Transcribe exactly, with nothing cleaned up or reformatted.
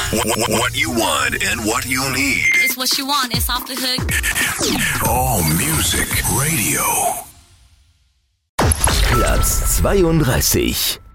What you want and what you need. It's what you want. It's off the hook. All Music Radio. Platz zweiunddreißig.